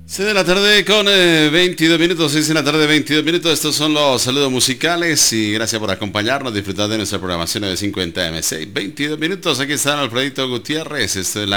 6 de la tarde con 22 minutos, 6 de la tarde 22 minutos, estos son los saludos musicales y gracias por acompañarnos, disfrutar de nuestra programación de 50 M6, 22 minutos, aquí está Alfredito Gutiérrez, esto es la